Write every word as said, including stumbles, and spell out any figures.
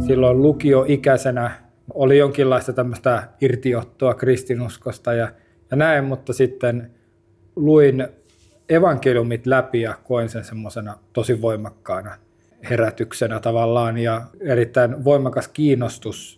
silloin lukioikäisenä oli jonkinlaista tämmöistä irtiottoa kristinuskosta ja, ja näin, mutta sitten luin evankeliumit läpi ja koin sen semmoisena tosi voimakkaana herätyksenä tavallaan ja erittäin voimakas kiinnostus